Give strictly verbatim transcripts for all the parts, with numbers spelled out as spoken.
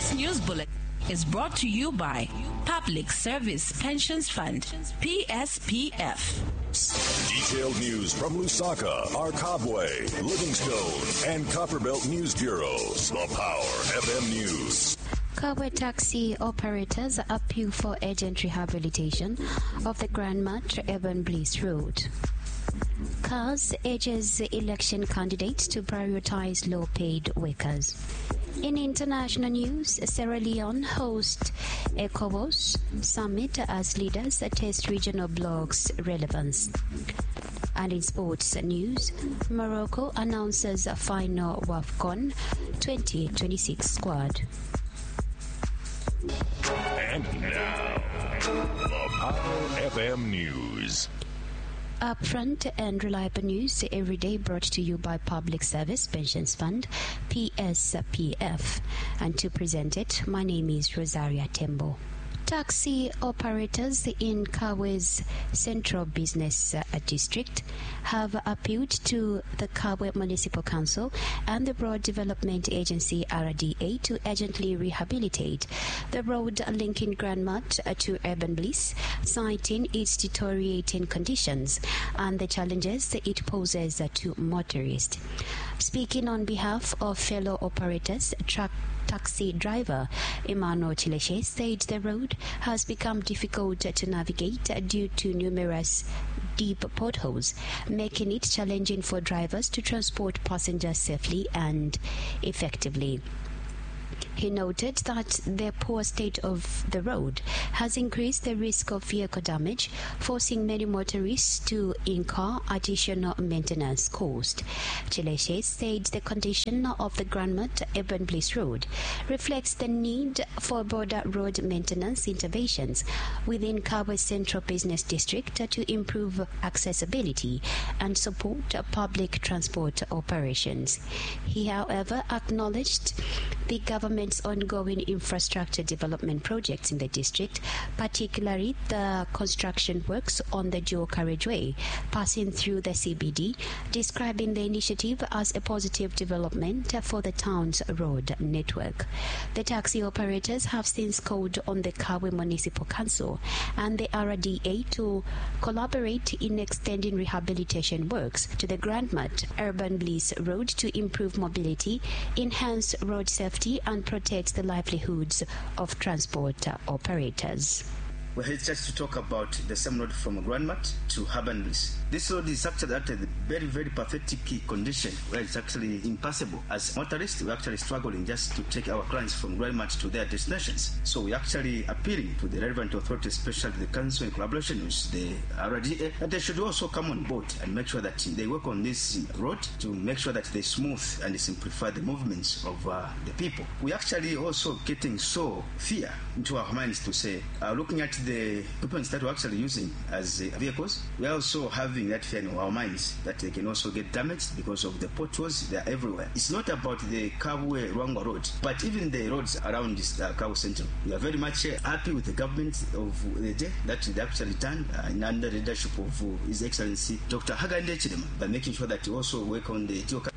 This news bulletin is brought to you by Public Service Pensions Fund, P S P F. Detailed news from Lusaka, Arkabwe, Livingstone, and Copperbelt News Bureaus. The Power F M News. Kabwe taxi operators appeal for urgent rehabilitation of the Grand Mat Urban Bliss Road. C A S urges election candidates to prioritize low-paid workers. In international news, Sierra Leone hosts ECOWAS summit as leaders test regional blocs' relevance. And in sports news, Morocco announces a final WAFCON twenty twenty-six squad. And now, the Power F M News. Upfront and reliable news every day, brought to you by Public Service Pensions Fund, P S P F. And to present it, my name is Rosaria Tembo. Taxi operators in Kabwe's Central Business uh, District have appealed to the Kabwe Municipal Council and the Road Development Agency R D A to urgently rehabilitate the road linking Grand Mat uh, to Urban Bliss, citing its deteriorating conditions and the challenges it poses uh, to motorists. Speaking on behalf of fellow operators, truck taxi driver Emmanuel Chileshe said the road has become difficult to navigate due to numerous deep potholes, making it challenging for drivers to transport passengers safely and effectively. He noted that the poor state of the road has increased the risk of vehicle damage, forcing many motorists to incur additional maintenance costs. Chileshe said the condition of the Grand Mat Urban Bliss Road reflects the need for broader road maintenance interventions within Kabwe Central Business District to improve accessibility and support public transport operations. He, however, acknowledged the government's ongoing infrastructure development projects in the district, particularly the construction works on the dual carriageway passing through the C B D, describing the initiative as a positive development for the town's road network. The taxi operators have since called on the Kabwe Municipal Council and the R D A to collaborate in extending rehabilitation works to the Grand Mat Urban Bliss Road to improve mobility, enhance road safety, and protect the livelihoods of transport operators. We're here just to talk about the same road from Grand Mat to Urban Bliss. This road is actually at a very, very pathetic condition where it's actually impossible. As motorists, we're actually struggling just to take our clients from Grand Mat to their destinations. So we're actually appealing to the relevant authorities, especially the council in collaboration with the R D A, that they should also come on board and make sure that they work on this road to make sure that they smooth and simplify the movements of uh, the people. We're actually also getting so fear into our minds to say, uh, looking at the weapons that we're actually using as uh, vehicles, we're also having that fear in our minds that they can also get damaged because of the potholes. They're everywhere. It's not about the Kabwe Ruangwa Road, but even the roads around this uh, Kabwe Central. We are very much uh, happy with the government of the day that they actually done uh, in under the leadership of uh, His Excellency Doctor Hakainde Hichilema, by making sure that we also work on the dual.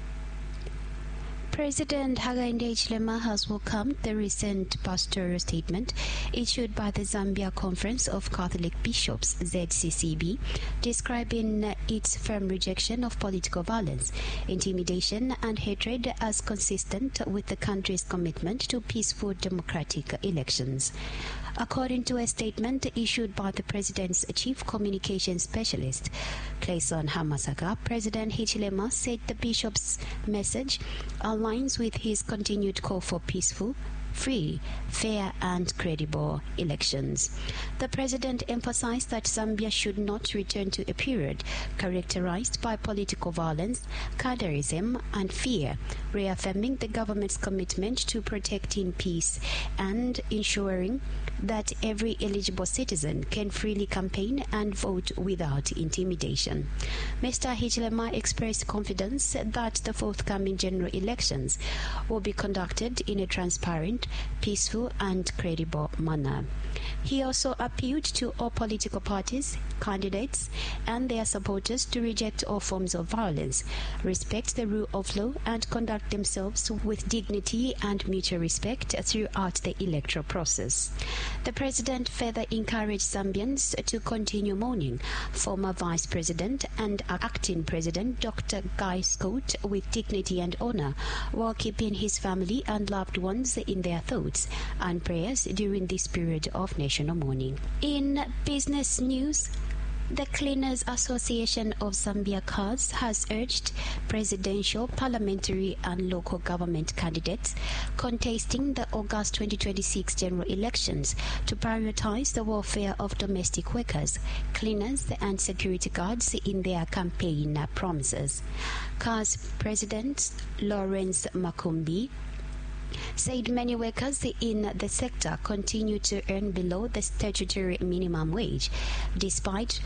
President Hakainde Hichilema has welcomed the recent pastoral statement issued by the Zambia Conference of Catholic Bishops, Z C C B, describing its firm rejection of political violence, intimidation, and hatred as consistent with the country's commitment to peaceful democratic elections. According to a statement issued by the President's Chief Communications Specialist, Clayson Hamasaka, President Hichilema said the bishop's message aligns with his continued call for peaceful, free, fair, and credible elections. The President emphasized that Zambia should not return to a period characterized by political violence, cadreism, and fear, reaffirming the government's commitment to protecting peace and ensuring that every eligible citizen can freely campaign and vote without intimidation. Mister Hichilema expressed confidence that the forthcoming general elections will be conducted in a transparent, ordered, peaceful and credible manner. He also appealed to all political parties, candidates, and their supporters to reject all forms of violence, respect the rule of law, and conduct themselves with dignity and mutual respect throughout the electoral process. The president further encouraged Zambians to continue mourning former Vice President and acting President Doctor Guy Scott with dignity and honor, while keeping his family and loved ones in their thoughts and prayers during this period of national mourning. In business news, the Cleaners Association of Zambia, C A S, has urged presidential, parliamentary and local government candidates contesting the August twenty twenty-six general elections to prioritize the welfare of domestic workers, cleaners and security guards in their campaign promises. C A S President Lawrence Makumbi said many workers in the sector continue to earn below the statutory minimum wage, despite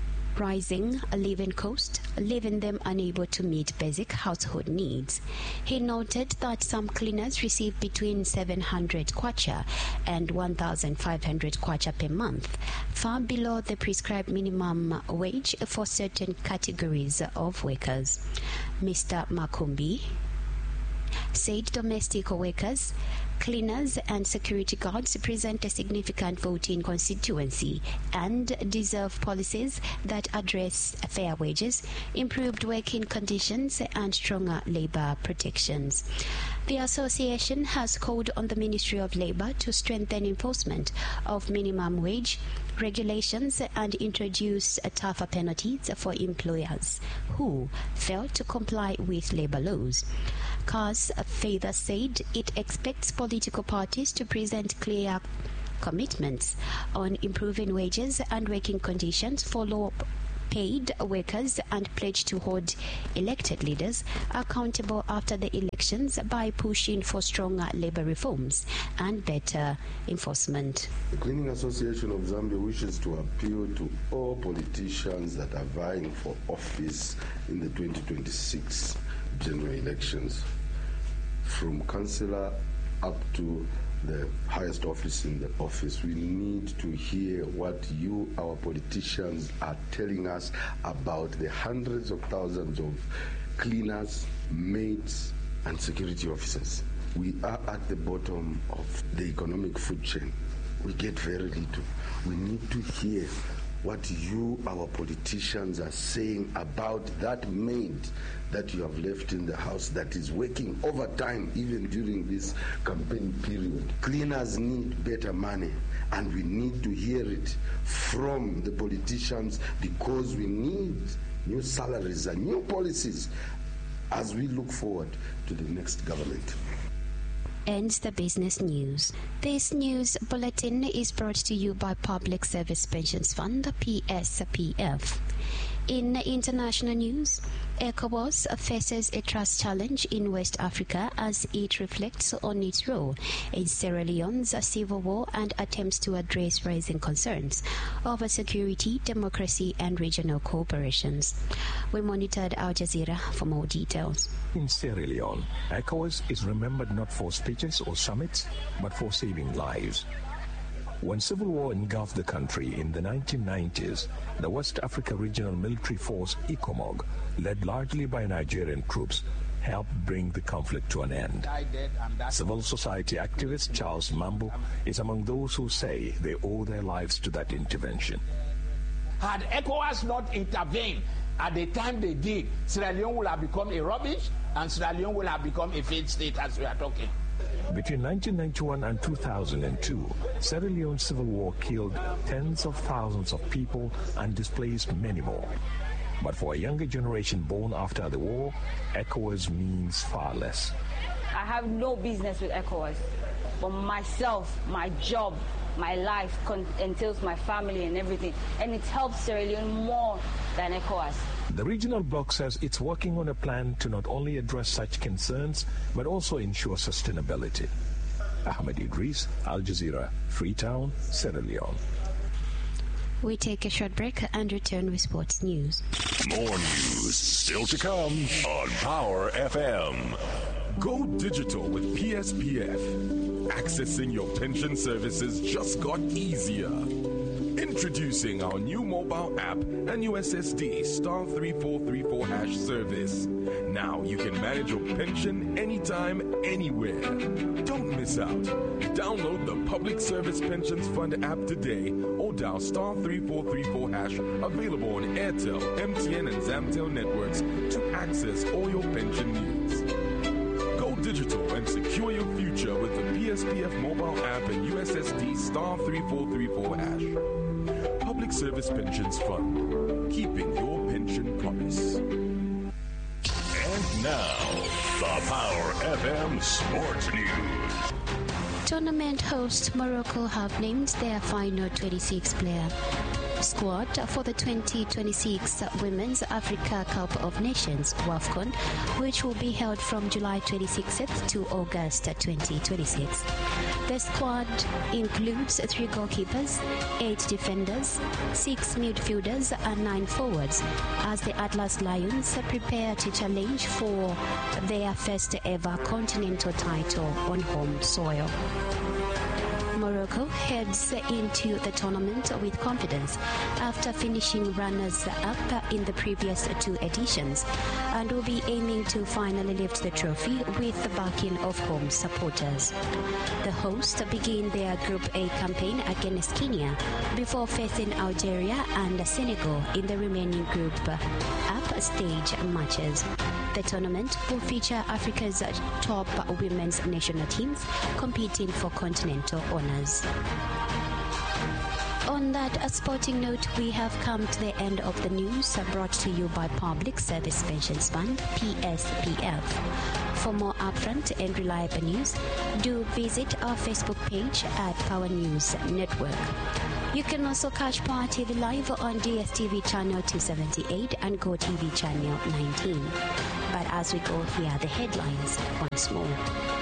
rising living costs, leaving them unable to meet basic household needs. He noted that some cleaners receive between seven hundred kwacha and one thousand five hundred kwacha per month, far below the prescribed minimum wage for certain categories of workers. Mister Makumbi said domestic workers, cleaners and security guards present a significant voting constituency and deserve policies that address fair wages, improved working conditions and stronger labor protections. The association has called on the Ministry of Labor to strengthen enforcement of minimum wage regulations and introduce tougher penalties for employers who fail to comply with labor laws. C A S further said it expects political parties to present clear commitments on improving wages and working conditions for low paid workers and pledge to hold elected leaders accountable after the elections by pushing for stronger labor reforms and better enforcement. The Cleaning Association of Zambia wishes to appeal to all politicians that are vying for office in the twenty twenty-six general elections, from councillor up to the highest office in the office. We need to hear what you, our politicians, are telling us about the hundreds of thousands of cleaners, maids, and security officers. We are at the bottom of the economic food chain. We get very little. We need to hear what you, our politicians, are saying about that maid that you have left in the house that is working overtime even during this campaign period. Cleaners need better money, and we need to hear it from the politicians, because we need new salaries and new policies as we look forward to the next government. Ends the business news. This news bulletin is brought to you by Public Service Pensions Fund, P S P F. In international news, ECOWAS faces a trust challenge in West Africa as it reflects on its role in Sierra Leone's civil war and attempts to address rising concerns over security, democracy, and regional cooperations. We monitored Al Jazeera for more details. In Sierra Leone, ECOWAS is remembered not for speeches or summits, but for saving lives. When civil war engulfed the country in the nineteen nineties, the West Africa Regional Military Force, ECOMOG, led largely by Nigerian troops, helped bring the conflict to an end. Civil society activist Charles Mambo is among those who say they owe their lives to that intervention. Had ECOWAS not intervened at the time they did, Sierra Leone would have become a rubbish, and Sierra Leone will have become a failed state as we are talking. Between nineteen ninety-one and two thousand two, Sierra Leone's civil war killed tens of thousands of people and displaced many more. But for a younger generation born after the war, ECOWAS means far less. I have no business with ECOWAS, but myself, my job, my life con- entails my family and everything, and it helps Sierra Leone more than ECOWAS. The regional bloc says it's working on a plan to not only address such concerns, but also ensure sustainability. Ahmed Idris, Al Jazeera, Freetown, Sierra Leone. We take a short break and return with sports news. More news still to come on Power F M. Go digital with P S P F. Accessing your pension services just got easier. Introducing our new mobile app and U S S D star three four three four hash service. Now you can manage your pension anytime, anywhere. Don't miss out. Download the Public Service Pensions Fund app today or dial star three four three four hash, available on Airtel, M T N and Zamtel networks to access all your pension needs. Go digital and secure your future with the P S P F mobile app and U S S D star three four three four hash. Public Service Pensions Fund, keeping your pension promise. And now, the Power F M Sports News. Tournament host Morocco have named their final twenty-six player squad for the twenty twenty-six Women's Africa Cup of Nations WAFCON, which will be held from July twenty-sixth to August twenty twenty-six. The squad includes three goalkeepers, eight defenders, six midfielders and nine forwards as the Atlas Lions prepare to challenge for their first ever continental title on home soil. Morocco heads into the tournament with confidence after finishing runners-up in the previous two editions and will be aiming to finally lift the trophy with the backing of home supporters. The hosts begin their Group A campaign against Kenya before facing Algeria and Senegal in the remaining Group Up stage matches. The tournament will feature Africa's top women's national teams competing for continental honors. On that sporting note, we have come to the end of the news brought to you by Public Service Pensions Fund, P S P F. For more upfront and reliable news, do visit our Facebook page at Power News Network. You can also catch Power T V live on D S T V channel two seventy-eight and Go T V channel nineteen. But as we go, here are the headlines once more.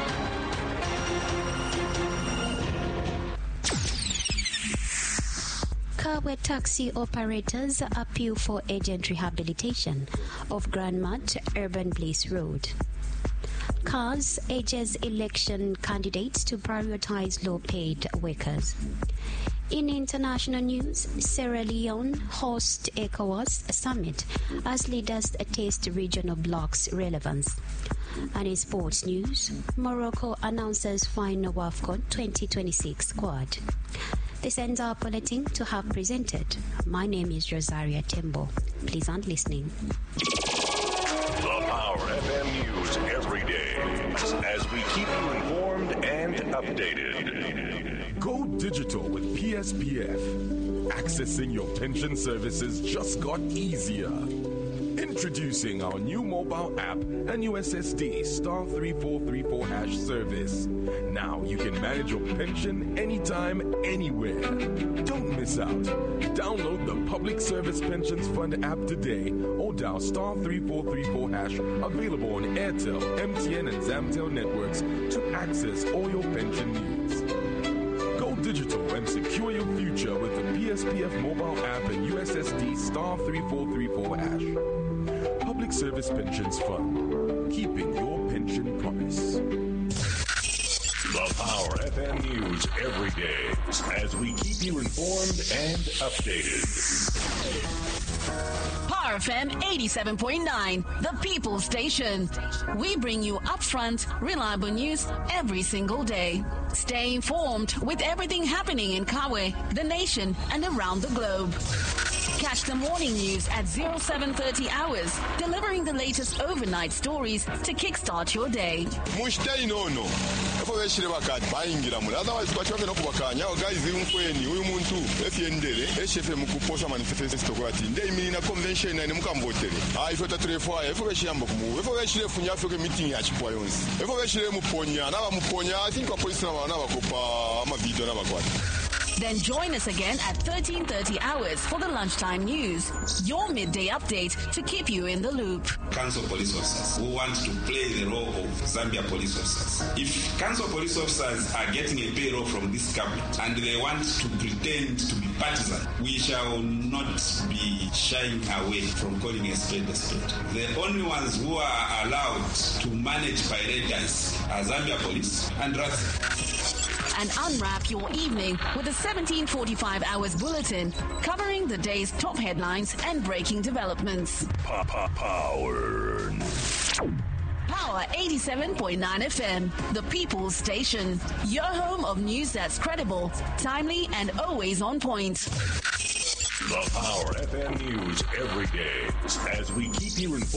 Kawe taxi operators appeal for agent rehabilitation of Grandmat Urban Bliss Road. C A S urges election candidates to prioritize low-paid workers. In international news, Sierra Leone hosts ECOWAS summit as leaders test regional bloc's relevance. And in sports news, Morocco announces final WAFCON twenty twenty-six squad. This ends our bulletin to have presented. My name is Rosaria Tembo. Pleasant listening. The Power F M News every day as we keep you informed and updated. Go digital with P S P F. Accessing your pension services just got easier. Introducing our new mobile app and U S S D star three four three four hash service. Now you can manage your pension anytime, anywhere. Don't miss out. Download the Public Service Pensions Fund app today or dial star three four three four hash, available on Airtel, M T N and Zamtel networks to access all your pension needs. Go digital and secure your future with the P S P F mobile app and U S S D star three four three four hash. Public Service Pensions Fund, keeping your pension promise. The Power F M News every day as we keep you informed and updated. Power F M eighty-seven point nine, the People Station. We bring you upfront, reliable news every single day. Stay informed with everything happening in Kawe, the nation, and around the globe. Catch the morning news at oh seven thirty hours, delivering the latest overnight stories to kickstart your day. Otherwise, guys, uyu muntu efyendere eshefe mukuposa manifesto kwati ndei mina convention ne mukambotere ai fota trefo ai fo beshiyamba kumu fo beshire funya fo ke meeting ya chipwa yonse fo beshire muponya na ba muponya I think police na bana bakopa ama video na bakwati. Then join us again at thirteen thirty hours for the lunchtime news, your midday update to keep you in the loop. Council police officers who want to play the role of Zambia police officers. If council police officers are getting a payroll from this government and they want to pretend to be partisan, we shall not be shying away from calling a spade a spade. The only ones who are allowed to manage pirates are Zambia police and R A S. and unwrap your evening with the seventeen forty-five hours bulletin covering the day's top headlines and breaking developments. Power. Power eighty-seven point nine F M, the People's Station. Your home of news that's credible, timely, and always on point. The Power F M News every day as we keep you informed.